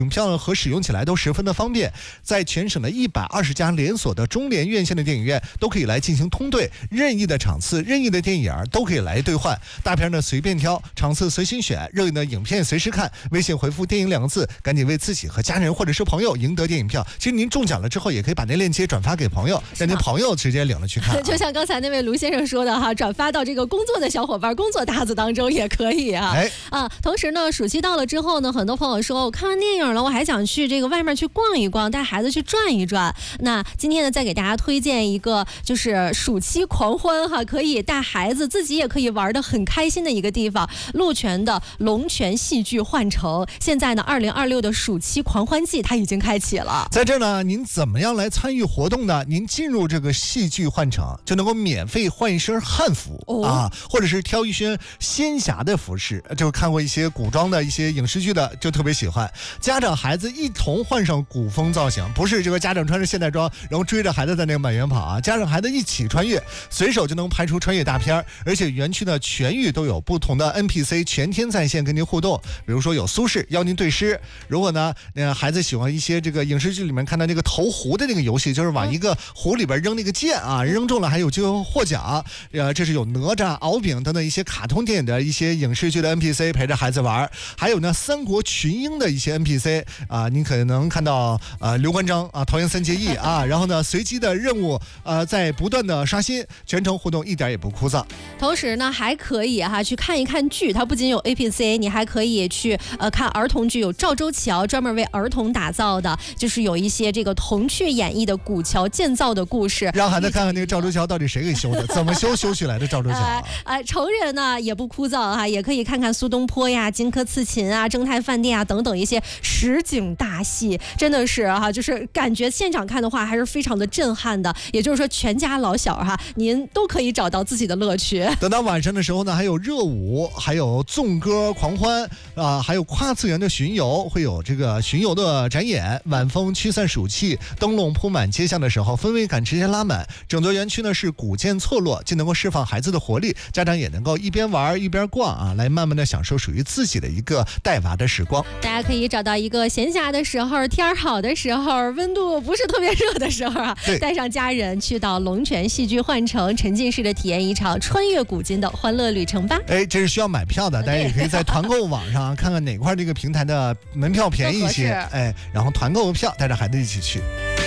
影票和使用起来都十分的方便，在全省的120家连锁的中联院线的电影院都可以来进行通兑，任意的场次、任意的电影都可以来兑换，大片呢随便挑，场次随心选，热映的影片随时看。微信回复电影2个字，赶紧为自己和家人或者是朋友赢得电影票。其实您中奖了之后，也可以把那链接转发给朋友，让您朋友直接领了去看。 就像刚才那位卢先生说的哈，转发到这个工作的小伙伴、工作搭子当中也可以啊。同时呢，暑期到了之后呢，很多朋友说，我看完电影了，我还想去这个外面去逛一逛，带孩子去转一转。那今天呢，再给大家推荐一个就是暑期狂欢哈，可以带孩子自己也可以玩得很开心的一个地方——鹿泉的龙泉戏剧幻城。现在呢，2026的暑期狂欢季它已经开启了。 在这呢，您怎么样来参与活动呢？您进入这个戏剧幻城，就能够免费换一身汉服或者是挑一身仙侠的服饰。就看过一些古装的一些影视剧的，就特别喜欢。家长孩子一同换上古风造型，不是这个家长穿着现代装，然后追着孩子在那个满园跑啊！家长孩子一起穿越，随手就能拍出穿越大片。而且园区呢全域都有不同的 NPC 全天在线跟您互动，比如说有苏轼邀您对诗。如果呢孩子喜欢一些这个影视剧里面看到那个投壶的那个游戏，就是往一个壶里边扔那个箭啊，扔中了还有就获奖。这是有哪吒、敖丙等等一些卡通电影的一些影视剧的 NPC 陪着孩子玩。还有呢三国群英的一些 NPC 啊，您可能看到刘关张啊、桃园三结义啊，然后呢随机的任务在不断的刷新，全程互动一点也不枯燥。 同时呢还可以去看一看剧，它不仅有 APC， 你还可以去看儿童剧，有赵州桥专门为儿童打造的，就是有一些这个童趣演绎的古桥建造的故事， 让孩子看看那个赵州桥到底谁给修的，怎么修起来的赵州桥成人呢也不枯燥哈，也可以看看苏东坡呀、荆轲刺秦啊、征泰饭店啊等等一些实景大戏，真的是就是感觉现场看的话还是非常的震撼的。也就是说全家老小您都可以找到自己的乐趣。 等到晚上的时候呢，还有热舞，还有纵歌狂欢还有跨次元的巡游，会有这个巡游的展演。晚风驱散暑气，灯笼铺满街巷的时候，氛围感直接拉满。整座园区呢是古建错落，既能够释放孩子的活力，家长也能够一边玩一边逛来慢慢的享受属于自己的一个带娃的时光。 大家可以找到一个闲暇的时候，天好的时候，温度不是特别热的时候带上家人去到龙泉戏剧幻城，沉浸式的体验一场穿越古今的欢乐旅程吧。 这是需要买票的，大家也可以在团购网上看看哪块这个平台的门票便宜一些，然后团购票带着孩子一起去。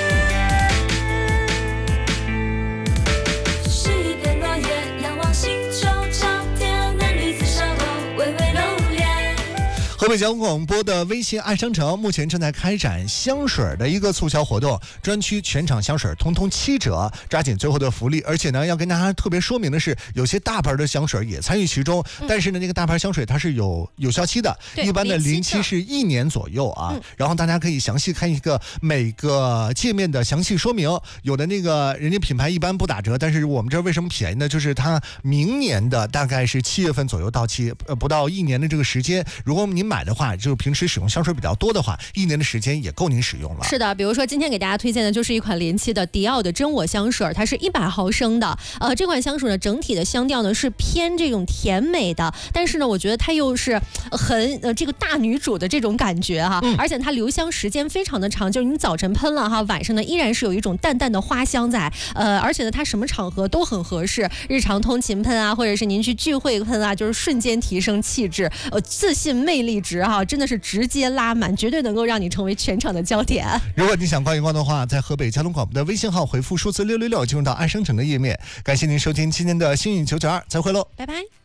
河北交通广播的微信爱商城目前正在开展香水的一个促销活动，专区全场香水通通7折，抓紧最后的福利。而且呢，要跟大家特别说明的是，有些大牌的香水也参与其中，但是呢，那个大牌香水它是有效期的，一般的临期是1年左右然后大家可以详细看一个每个界面的详细说明。有的那个人家品牌一般不打折，但是我们这为什么便宜呢？就是它明年的大概是7月份左右到期，不到1年的这个时间。如果您买的话，就是平时使用香水比较多的话，1年的时间也够您使用了。 是的，比如说今天给大家推荐的就是一款临期的迪奥的真我香水，它是100毫升的。这款香水呢，整体的香调呢是偏这种甜美的，但是呢，我觉得它又是很这个大女主的这种感觉而且它留香时间非常的长，就是你早晨喷了晚上呢依然是有一种淡淡的花香在。而且呢，它什么场合都很合适，日常通勤喷或者是您去聚会喷就是瞬间提升气质，自信魅力值真的是直接拉满，绝对能够让你成为全场的焦点。 如果你想逛一逛的话，在河北交通广播的微信号回复数字666，进入到爱商城的页面。感谢您收听今天的幸运992，再会喽， 拜拜。